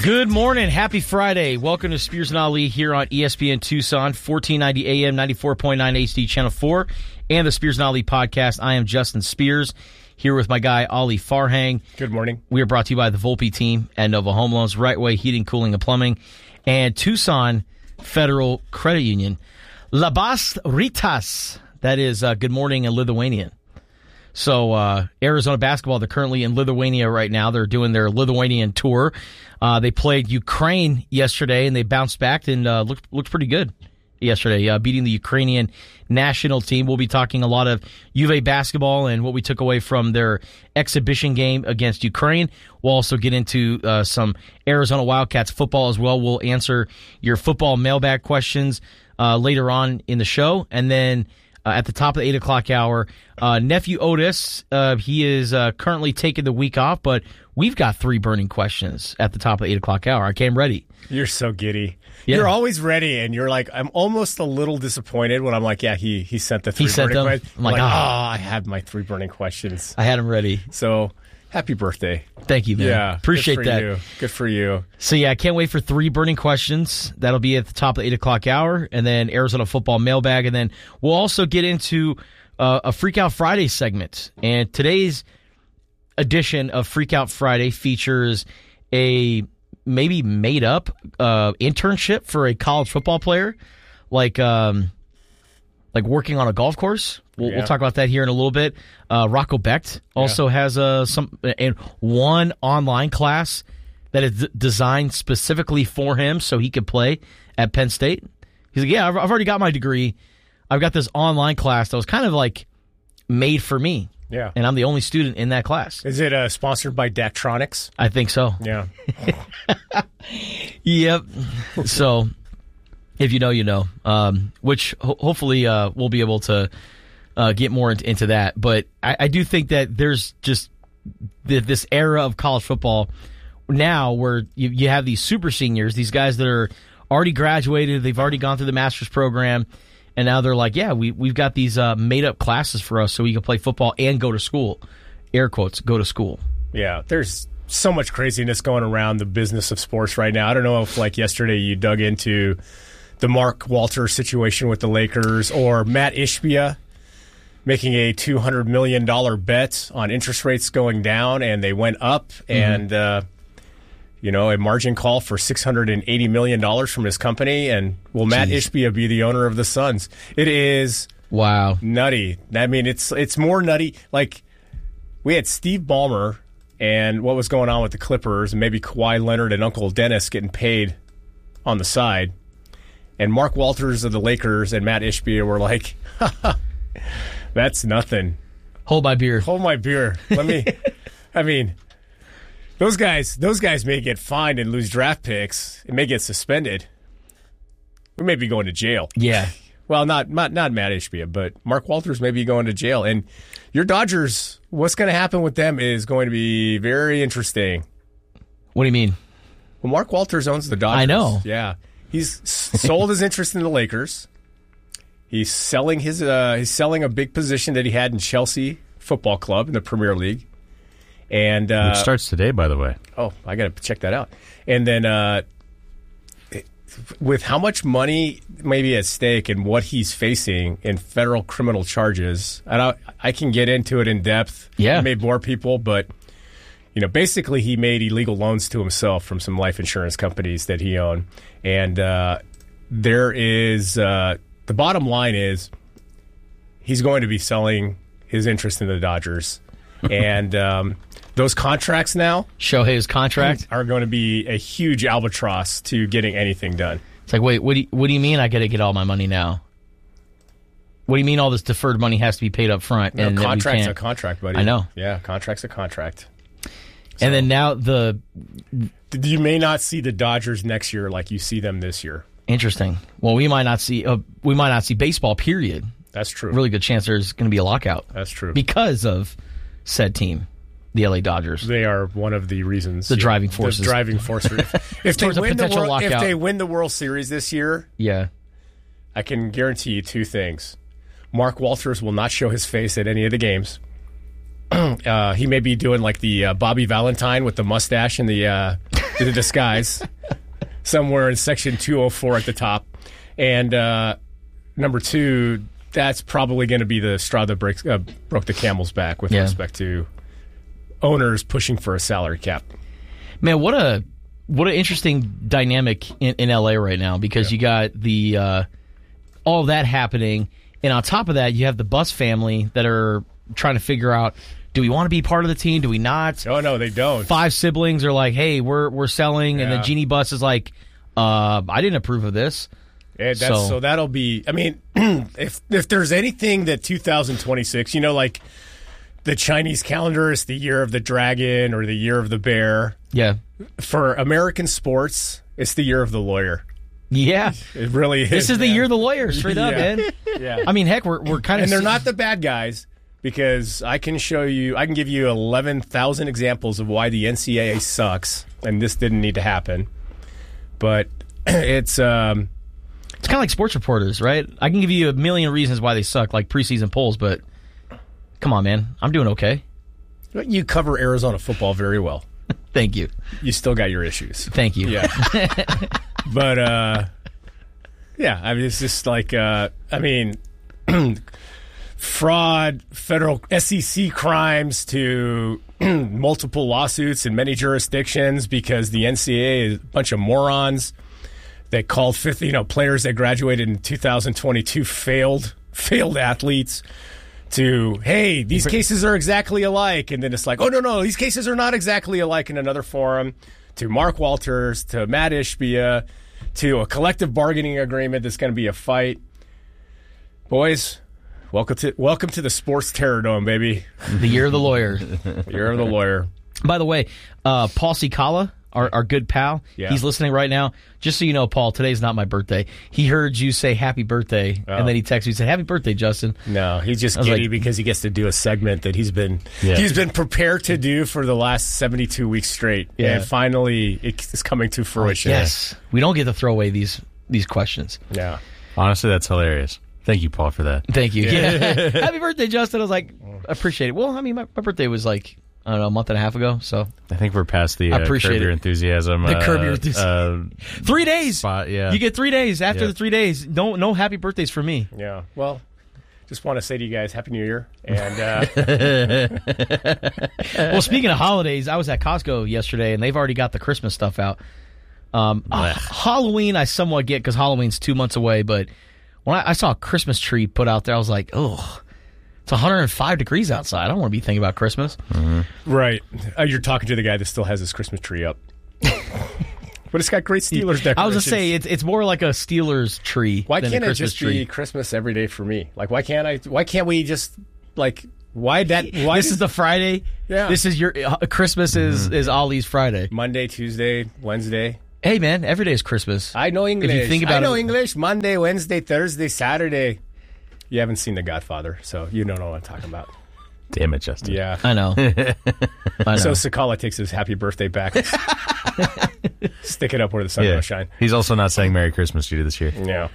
Good morning. Happy Friday. Welcome to Spears and Ali here on ESPN Tucson, 1490 AM, 94.9 HD, Channel 4, and the Spears and Ali podcast. I am Justin Spears, here with my guy, Ali Farhang. Good morning. We are brought to you by the Volpe team at Nova Home Loans, Right Way Heating, Cooling, and Plumbing, and Tucson Federal Credit Union. Labas Ritas. That is good morning in Lithuanian. So Arizona basketball, they're currently in Lithuania right now. They're doing their Lithuanian tour. They played Ukraine yesterday, and they bounced back and looked pretty good yesterday, beating the Ukrainian national team. We'll be talking a lot of Juve basketball and what we took away from their exhibition game against Ukraine. We'll also get into some Arizona Wildcats football as well. We'll answer your football mailbag questions later on in the show. And then at the top of the 8 o'clock hour, Nephew Otis, he is currently taking the week off, but we've got 3 burning questions at the top of the 8 o'clock hour. I came ready. You're so giddy. Yeah. You're always ready, and you're like, I'm almost a little disappointed when I'm like, yeah, he sent the 3 burning questions. I'm like, I had my 3 burning questions. I had them ready. So, happy birthday. Thank you, man. Yeah. Appreciate that. Good for you. So, yeah, I can't wait for 3 burning questions. That'll be at the top of the 8 o'clock hour, and then Arizona football mailbag, and then we'll also get into a Freak Out Friday segment. And today's edition of Freak Out Friday features a maybe made-up internship for a college football player, like working on a golf course. We'll talk about that here in a little bit. Rocco Becht also has one online class that is designed specifically for him so he could play at Penn State. He's like, yeah, I've already got my degree. I've got this online class that was kind of like made for me. Yeah. And I'm the only student in that class. Is it sponsored by Daktronics? I think so. Yeah. Yep. So, if you know, you know. Which hopefully we'll be able to get more into that. But I do think that there's just this era of college football now where you have these super seniors, these guys that are already graduated, they've already gone through the master's program, and now they're like, yeah, we've got these made-up classes for us so we can play football and go to school. Air quotes, go to school. Yeah, there's so much craziness going around the business of sports right now. I don't know if, like, yesterday you dug into the Mark Walters situation with the Lakers or Matt Ishbia making a $200 million bet on interest rates going down, and they went up, and a margin call for $680 million from his company. And will Matt Ishbia be the owner of the Suns? It is nutty. I mean, it's more nutty. Like, we had Steve Ballmer and what was going on with the Clippers, and maybe Kawhi Leonard and Uncle Dennis getting paid on the side. And Mark Walters of the Lakers and Matt Ishbia were like, that's nothing. Hold my beer. Hold my beer. Let me, I mean, those guys may get fined and lose draft picks. It may get suspended. We may be going to jail. Yeah. Well, not Matt Ishbia, but Mark Walters may be going to jail. And your Dodgers, what's going to happen with them is going to be very interesting. What do you mean? Well, Mark Walters owns the Dodgers. I know. Yeah. He's sold his interest in the Lakers. He's selling a big position that he had in Chelsea Football Club in the Premier League. And which starts today, by the way. Oh, I got to check that out. And then with how much money may be at stake and what he's facing in federal criminal charges, I can get into it in depth. Yeah. It may bore people, but basically he made illegal loans to himself from some life insurance companies that he owned. And there is the bottom line is he's going to be selling his interest in the Dodgers. And those contracts now, Shohei's contract, are going to be a huge albatross to getting anything done. It's like, wait, what do you mean I got to get all my money now? What do you mean all this deferred money has to be paid up front? No, and contract's a contract, buddy. I know. Yeah, contract's a contract. And then now you may not see the Dodgers next year like you see them this year. Interesting. Well, we might not see baseball, period. That's true. Really good chance there's going to be a lockout. That's true. Because of said team, the LA Dodgers. They are one of the reasons. The driving forces. The driving force. If they win the World Series this year, yeah, I can guarantee you 2 things. Mark Walters will not show his face at any of the games. He may be doing like the Bobby Valentine with the mustache and the the disguise, somewhere in section 204 at the top. And number two, that's probably going to be the straw that broke the camel's back with respect to owners pushing for a salary cap. Man, what an interesting dynamic in LA right now, because you got the all of that happening, and on top of that, you have the Buss family that are trying to figure out, do we want to be part of the team? Do we not? Oh, no, they don't. 5 siblings are like, hey, we're selling, and then Jeannie Buss is like, I didn't approve of this. Yeah, so that'll be, I mean, if there's anything that 2026, like the Chinese calendar is the year of the dragon or the year of the bear. Yeah. For American sports, it's the year of the lawyer. Yeah. It really is. This is the year of the lawyer, straight up, man. Yeah. I mean, heck, we're kind of... And they're not the bad guys, because I can give you 11,000 examples of why the NCAA sucks, and this didn't need to happen. But it's kind of like sports reporters, right? I can give you a million reasons why they suck, like preseason polls, but come on, man. I'm doing okay. You cover Arizona football very well. Thank you. You still got your issues. Thank you. Yeah. But, I mean, it's just like, fraud, federal SEC crimes to multiple lawsuits in many jurisdictions because the NCAA is a bunch of morons. They called players that graduated in 2022 failed athletes to, hey, these cases are exactly alike. And then it's like, oh, no, these cases are not exactly alike in another forum. To Mark Walters, to Matt Ishbia, to a collective bargaining agreement that's going to be a fight. Boys, welcome to the sports terror dome, baby. The year of the lawyer. The year of the lawyer. By the way, Paul Cicala, our good pal, he's listening right now. Just so you know, Paul, today's not my birthday. He heard you say happy birthday, and then he texted me and said, happy birthday, Justin. No, he's just giddy because he gets to do a segment that he's been prepared to do for the last 72 weeks straight. Yeah. And finally, it's coming to fruition. Yes. We don't get to throw away these questions. Yeah. Honestly, that's hilarious. Thank you, Paul, for that. Thank you. Yeah. Happy birthday, Justin. I was like, I appreciate it. Well, I mean, my birthday was like, I don't know, a month and a half ago. So I think we're past the Curb Your Enthusiasm. The Curb Your Enthusiasm. 3 days. Spot, yeah. You get 3 days. After the 3 days, no happy birthdays for me. Yeah. Well, just want to say to you guys, Happy New Year. And well, speaking of holidays, I was at Costco yesterday, and they've already got the Christmas stuff out. Halloween, I somewhat get because Halloween's 2 months away. But when I saw a Christmas tree put out there, I was like, oh. It's 105 degrees outside. I don't want to be thinking about Christmas. Mm-hmm. Right. You're talking to the guy that still has his Christmas tree up. But it's got great Steelers decorations. I was going to say, it's more like a Steelers tree Why than can't a Christmas it just tree. be Christmas every day for me? Like, why can't we just, like, this is the Friday? Yeah. This is your, Christmas is Ollie's Friday. Monday, Tuesday, Wednesday. Hey, man, every day is Christmas. I know English. If you think about English. Monday, Wednesday, Thursday, Saturday. You haven't seen The Godfather, so you don't know what I'm talking about. Damn it, Justin. Yeah. I know. So Cicala takes his happy birthday back. Stick it up where the sun will shine. He's also not saying Merry Christmas to you this year. Yeah.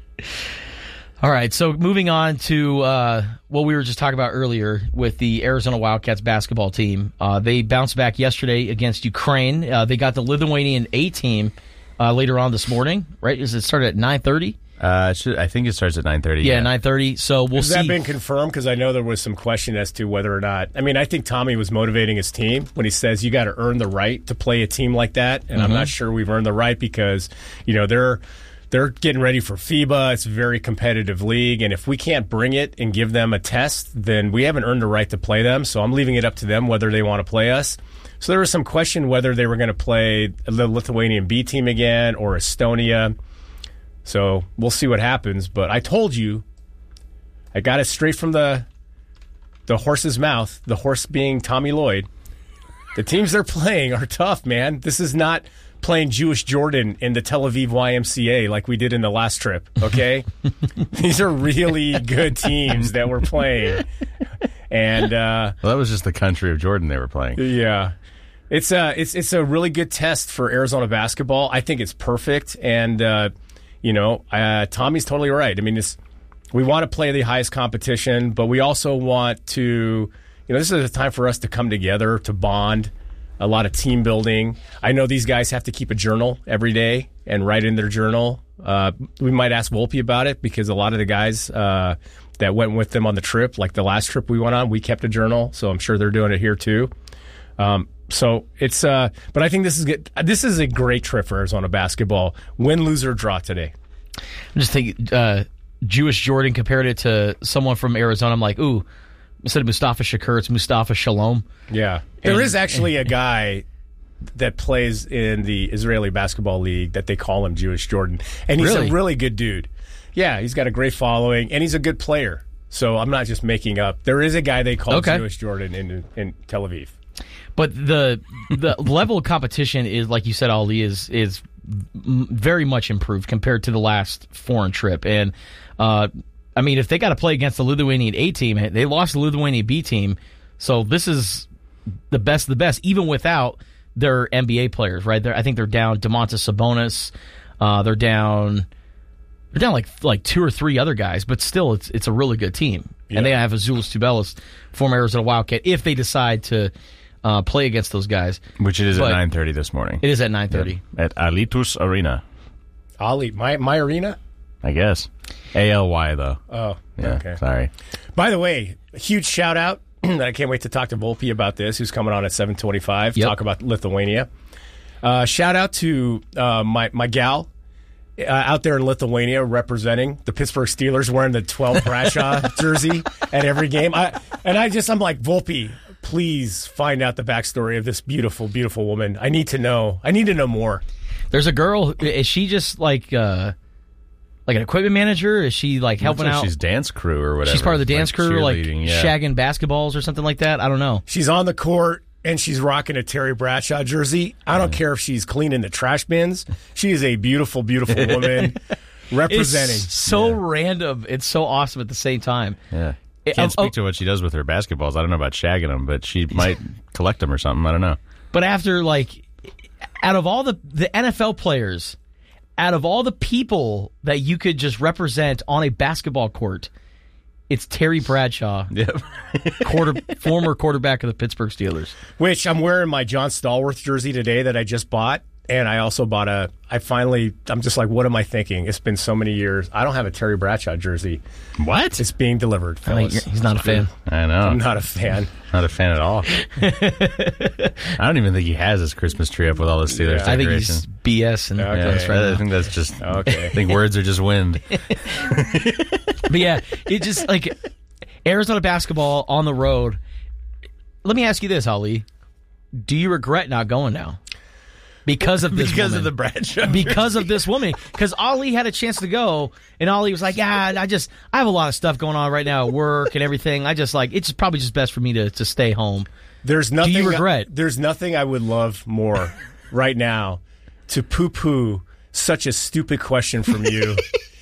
All right, so moving on to what we were just talking about earlier with the Arizona Wildcats basketball team. They bounced back yesterday against Ukraine. They got the Lithuanian A team later on this morning, right? Does it start at 9:30? I think it starts at 9:30. Yeah, 9:30. So we'll see. Has that been confirmed? Because I know there was some question as to whether or not. I mean, I think Tommy was motivating his team when he says you got to earn the right to play a team like that, and I'm not sure we've earned the right because they're getting ready for FIBA. It's a very competitive league, and if we can't bring it and give them a test, then we haven't earned the right to play them. So I'm leaving it up to them whether they want to play us. So there was some question whether they were going to play the Lithuanian B team again or Estonia. So we'll see what happens. But I told you, I got it straight from the horse's mouth, the horse being Tommy Lloyd. The teams they're playing are tough, man. This is not playing Jewish Jordan in the Tel Aviv YMCA like we did in the last trip, okay? These are really good teams that we're playing. And well, that was just the country of Jordan they were playing. Yeah. It's a really good test for Arizona basketball. I think it's perfect. And Tommy's totally right. I mean, we want to play the highest competition, but we also want to, this is a time for us to come together, to bond. a lot of team building. I know these guys have to keep a journal every day and write in their journal. We might ask Volpe about it because a lot of the guys that went with them on the trip, like the last trip we went on, we kept a journal. So I'm sure they're doing it here too. So it's, but I think this is good. This is a great trip for Arizona basketball. Win, lose, or draw today. I'm just thinking, Jewish Jordan compared it to someone from Arizona. I'm like, ooh, instead of Mustafa Shakur, it's Mustafa Shalom. Yeah. There is actually a guy that plays in the Israeli basketball league that they call him Jewish Jordan. And he's Really? a really good dude. Yeah, he's got a great following, and he's a good player. So I'm not just making up. There is a guy they call Jewish Jordan in Tel Aviv. But the level of competition is, like you said, Ali, is very much improved compared to the last foreign trip. And, I mean, if they got to play against the Lithuanian A team, they lost the Lithuanian B team. So this is the best of the best, even without their NBA players, right? I think they're down Domantas Sabonis. They're down like two or three other guys, but still, it's a really good team. Yeah. And they have Azuolas Tubelis, former Arizona Wildcat, if they decide to play against those guys. Which it is at 9:30 this morning. It is at 9:30. At Alitus Arena. Ali, my arena? I guess. ALY, though. Oh, Yeah, okay. sorry. By the way, a huge shout out. I can't wait to talk to Volpe about this, who's coming on at 7:25. Yep. Talk about Lithuania. Shout out to my gal out there in Lithuania representing the Pittsburgh Steelers, wearing the 12 Bradshaw jersey at every game. I'm like, Volpe, please find out the backstory of this beautiful, beautiful woman. I need to know more. There's a girl. Is she just like an equipment manager? Is she like helping out? She's dance crew or whatever. She's part of the dance crew, like cheerleading, yeah. shagging basketballs or something like that. I don't know. She's on the court and she's rocking a Terry Bradshaw jersey. I don't care if she's cleaning the trash bins. She is a beautiful, beautiful woman representing. It's so random. It's so awesome at the same time. Yeah. Can't speak to what she does with her basketballs. I don't know about shagging them, but she might collect them or something. I don't know. But after, like, out of all the NFL players, out of all the people that you could just represent on a basketball court, it's Terry Bradshaw, Yep. former quarterback of the Pittsburgh Steelers. Which I'm wearing my John Stallworth jersey today that I just bought. And I also bought I'm just like, what am I thinking? It's been so many years. I don't have a Terry Bradshaw jersey. What? It's being delivered, fellas. He's not a fan. I know. I'm not a fan. Not a fan at all. I don't even think he has his Christmas tree up with all the Steelers I think decoration. he's BS. And I think that's just. Okay. I think words are just wind. But yeah, it just like Arizona basketball on the road. Let me ask you this, Ali. Do you regret not going now? Because of this woman. of the Bradshaw. Because of this woman. Because Ali had a chance to go, and Ali was like, I have a lot of stuff going on right now at work and everything. It's probably just best for me to stay home. There's nothing. Do you regret? There's nothing I would love more right now to poo-poo such a stupid question from you